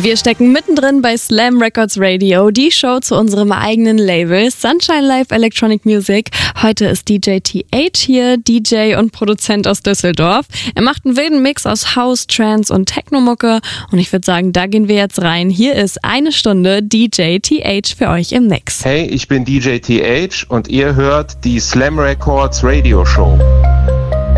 Wir stecken mittendrin bei Slam Records Radio, die Show zu unserem eigenen Label Sunshine Live Electronic Music. Heute ist DJ TH hier, DJ und Produzent aus Düsseldorf. Er macht einen wilden Mix aus House, Trance und Technomucke und ich würde sagen, da gehen wir jetzt rein. Hier ist eine Stunde DJ TH für euch im Mix. Hey, ich bin DJ TH und ihr hört die Slam Records Radio Show.